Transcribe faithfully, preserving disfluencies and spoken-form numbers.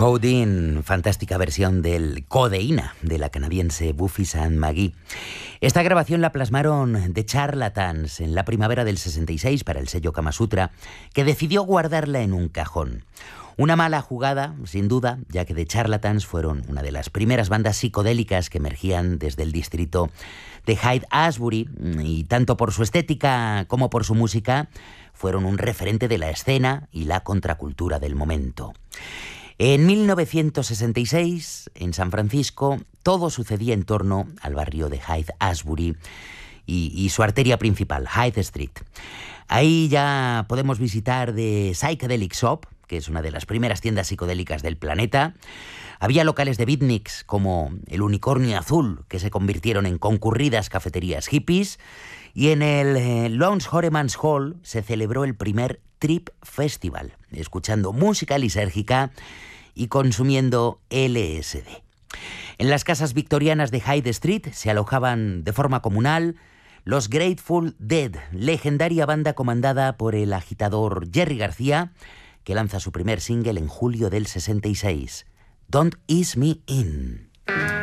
Codeine, fantástica versión del Codeína de la canadiense Buffy Sainte-Marie. Esta grabación la plasmaron The Charlatans en la primavera del sesenta y seis para el sello Kama Sutra, que decidió guardarla en un cajón. Una mala jugada, sin duda, ya que The Charlatans fueron una de las primeras bandas psicodélicas que emergían desde el distrito de Haight-Ashbury, y tanto por su estética como por su música fueron un referente de la escena y la contracultura del momento. En mil novecientos sesenta y seis, en San Francisco, todo sucedía en torno al barrio de Haight-Ashbury y, y su arteria principal, High Street. Ahí ya podemos visitar The Psychedelic Shop, que es una de las primeras tiendas psicodélicas del planeta. Había locales de beatniks como el Unicornio Azul, que se convirtieron en concurridas cafeterías hippies. Y en el eh, Lawrence Horemans Hall se celebró el primer Trip Festival, escuchando música lisérgica y consumiendo L S D. En las casas victorianas de Hyde Street se alojaban de forma comunal los Grateful Dead, legendaria banda comandada por el agitador Jerry García, que lanza su primer single en julio del sesenta y seis, Don't Ease Me In.